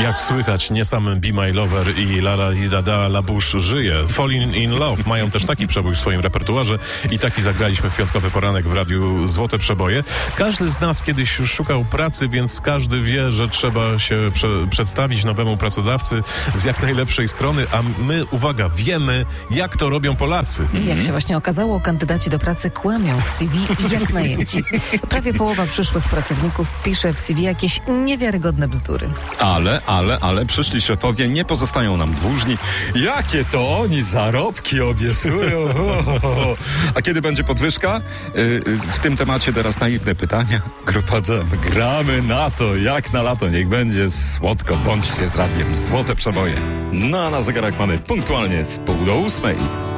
Jak słychać, nie sam Be My Lover i La La Di Da Da La Bouche żyje. Falling in Love mają też taki przebój w swoim repertuarze i taki zagraliśmy w piątkowy poranek w radiu Złote Przeboje. Każdy z nas kiedyś już szukał pracy, więc każdy wie, że trzeba się przedstawić nowemu pracodawcy z jak najlepszej strony, a my, uwaga, wiemy, jak to robią Polacy. Jak się właśnie okazało, kandydaci do pracy kłamią w CV jak najęci. Prawie połowa przyszłych pracowników pisze w CV jakieś niewiarygodne bzdury. Ale przyszli szefowie nie pozostają nam dłużni. Jakie to oni zarobki obiecują? A kiedy będzie podwyżka? W tym temacie teraz naiwne pytania. Grupa Dżem. Gramy na to, jak na lato. Niech będzie słodko. Bądźcie z radiem Złote Przeboje. No, a na zegarach mamy punktualnie w 7:30.